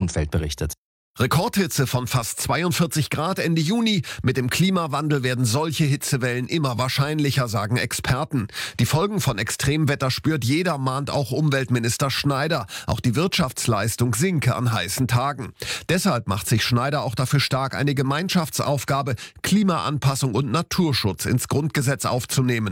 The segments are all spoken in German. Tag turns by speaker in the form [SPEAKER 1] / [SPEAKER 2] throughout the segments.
[SPEAKER 1] Schonfeld berichtet.
[SPEAKER 2] Rekordhitze von fast 42 Grad Ende Juni. Mit dem Klimawandel werden solche Hitzewellen immer wahrscheinlicher, sagen Experten. Die Folgen von Extremwetter spürt jeder, mahnt auch Umweltminister Schneider. Auch die Wirtschaftsleistung sinke an heißen Tagen. Deshalb macht sich Schneider auch dafür stark, eine Gemeinschaftsaufgabe, Klimaanpassung und Naturschutz ins Grundgesetz aufzunehmen.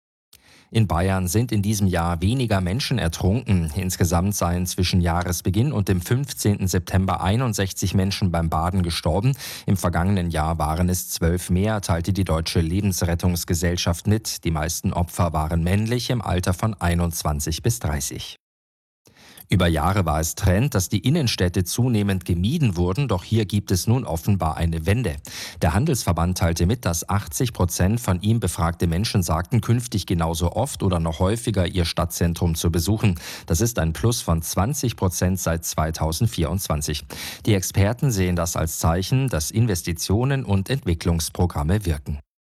[SPEAKER 1] In Bayern sind in diesem Jahr weniger Menschen ertrunken. Insgesamt seien zwischen Jahresbeginn und dem 15. September 61 Menschen beim Baden gestorben. Im vergangenen Jahr waren es 12 mehr, teilte die Deutsche Lebensrettungsgesellschaft mit. Die meisten Opfer waren männlich im Alter von 21 bis 30. Über Jahre war es Trend, dass die Innenstädte zunehmend gemieden wurden, doch hier gibt es nun offenbar eine Wende. Der Handelsverband teilte mit, dass 80% von ihm befragte Menschen sagten, künftig genauso oft oder noch häufiger ihr Stadtzentrum zu besuchen. Das ist ein Plus von 20% seit 2024. Die Experten sehen das als Zeichen, dass Investitionen und Entwicklungsprogramme wirken.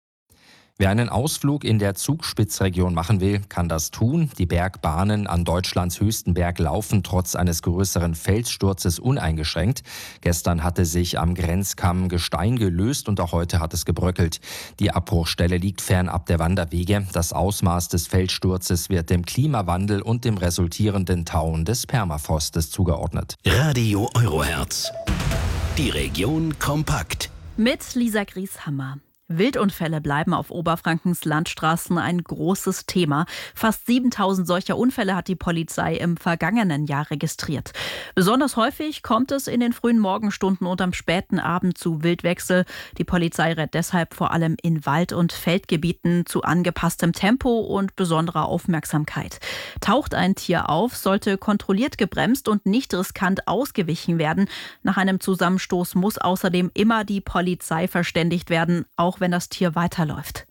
[SPEAKER 1] Wer einen Ausflug in der Zugspitzregion machen will, kann das tun. Die Bergbahnen an Deutschlands höchsten Berg laufen trotz eines größeren Felssturzes uneingeschränkt. Gestern hatte sich am Grenzkamm Gestein gelöst und auch heute hat es gebröckelt. Die Abbruchstelle liegt fernab der Wanderwege. Das Ausmaß des Felssturzes wird dem Klimawandel und dem resultierenden Tauen des Permafrostes zugeordnet.
[SPEAKER 3] Radio Eurohertz. Die Region kompakt.
[SPEAKER 4] Mit Lisa Grieshammer. Wildunfälle bleiben auf Oberfrankens Landstraßen ein großes Thema. Fast 7000 solcher Unfälle hat die Polizei im vergangenen Jahr registriert. Besonders häufig kommt es in den frühen Morgenstunden und am späten Abend zu Wildwechsel. Die Polizei rät deshalb vor allem in Wald- und Feldgebieten zu angepasstem Tempo und besonderer Aufmerksamkeit. Taucht ein Tier auf, sollte kontrolliert gebremst und nicht riskant ausgewichen werden. Nach einem Zusammenstoß muss außerdem immer die Polizei verständigt werden, auch wenn das Tier weiterläuft.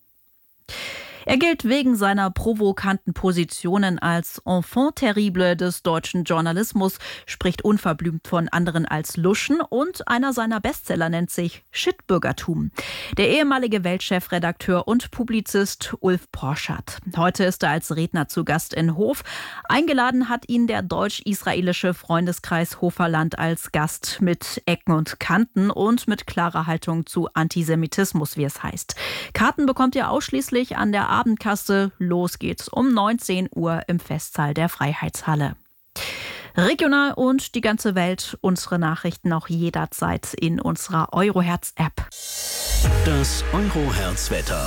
[SPEAKER 4] Er gilt wegen seiner provokanten Positionen als Enfant terrible des deutschen Journalismus, spricht unverblümt von anderen als Luschen und einer seiner Bestseller nennt sich Shitbürgertum. Der ehemalige Weltchefredakteur und Publizist Ulf Porschat. Heute ist er als Redner zu Gast in Hof. Eingeladen hat ihn der deutsch-israelische Freundeskreis Hoferland als Gast mit Ecken und Kanten und mit klarer Haltung zu Antisemitismus, wie es heißt. Karten bekommt ihr ausschließlich an der Abendkasse. Los geht's um 19 Uhr im Festsaal der Freiheitshalle. Regional und die ganze Welt, unsere Nachrichten auch jederzeit in unserer Eurohertz-App.
[SPEAKER 3] Das Eurohertz-Wetter.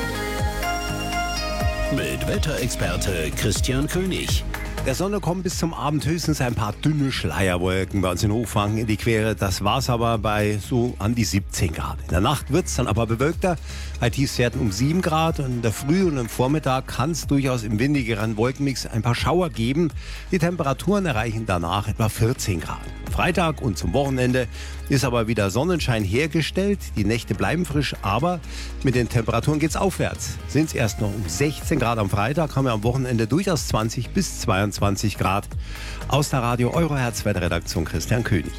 [SPEAKER 3] Mit Wetterexperte Christian König.
[SPEAKER 5] Der Sonne kommen bis zum Abend höchstens ein paar dünne Schleierwolken bei uns in Hochfranken in die Quere. Das war's aber bei so an die 17 Grad. In der Nacht wird's dann aber bewölkter. Bei Tiefstwerten um 7 Grad. Und in der Früh und im Vormittag kann es durchaus im windigeren Wolkenmix ein paar Schauer geben. Die Temperaturen erreichen danach etwa 14 Grad. Freitag und zum Wochenende ist aber wieder Sonnenschein hergestellt. Die Nächte bleiben frisch, aber mit den Temperaturen geht's aufwärts. Sind es erst noch um 16 Grad am Freitag, haben wir am Wochenende durchaus 20 bis 22 Grad. Aus der Radio Eurohertz Wetterredaktion Christian König.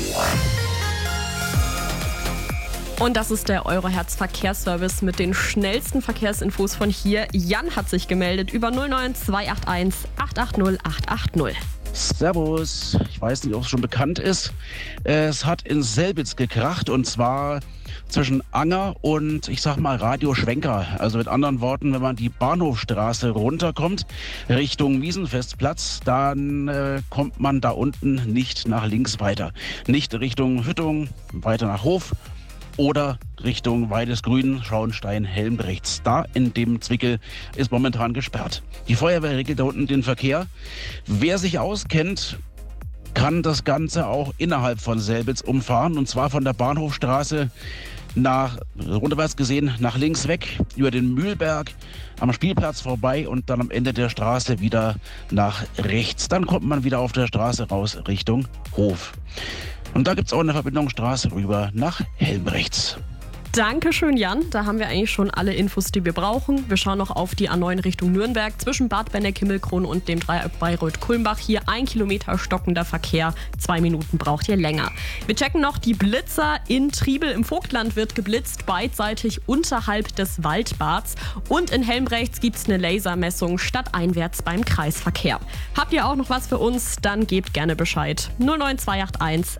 [SPEAKER 6] Und das ist der Eurohertz Verkehrsservice mit den schnellsten Verkehrsinfos von hier. Jan hat sich gemeldet über 09281 880 880.
[SPEAKER 7] Servus, ich weiß nicht, ob es schon bekannt ist. Es hat in Selbitz gekracht und zwar zwischen Anger und, ich sag mal, Radio Schwenker. Also mit anderen Worten, wenn man die Bahnhofstraße runterkommt, Richtung Wiesenfestplatz, dann kommt man da unten nicht nach links weiter. Nicht Richtung Hüttung, weiter nach Hof oder Richtung Weidesgrün, Schauenstein, Helmbrechts. Da in dem Zwickel ist momentan gesperrt. Die Feuerwehr regelt da unten den Verkehr. Wer sich auskennt, kann das Ganze auch innerhalb von Selbitz umfahren. Und zwar von der Bahnhofstraße rundwärts gesehen, nach links weg, über den Mühlberg, am Spielplatz vorbei und dann am Ende der Straße wieder nach rechts. Dann kommt man wieder auf der Straße raus Richtung Hof. Und da gibt es auch eine Verbindungsstraße rüber nach Helmbrechts.
[SPEAKER 6] Dankeschön, Jan. Da haben wir eigentlich schon alle Infos, die wir brauchen. Wir schauen noch auf die A9 Richtung Nürnberg zwischen Bad Benneck-Himmelkron und dem Dreieck Bayreuth-Kulmbach. Hier 1 Kilometer stockender Verkehr. 2 Minuten braucht ihr länger. Wir checken noch die Blitzer in Triebel. Im Vogtland wird geblitzt, beidseitig unterhalb des Waldbads. Und in Helmbrechts gibt es eine Lasermessung stadteinwärts beim Kreisverkehr. Habt ihr auch noch was für uns? Dann gebt gerne Bescheid. 09281